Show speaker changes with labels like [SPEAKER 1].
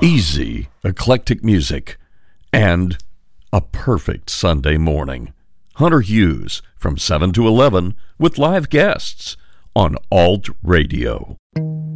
[SPEAKER 1] easy, eclectic music, and a perfect Sunday morning. Hunter Hughes from 7 to 11 with live guests on Alt Radio.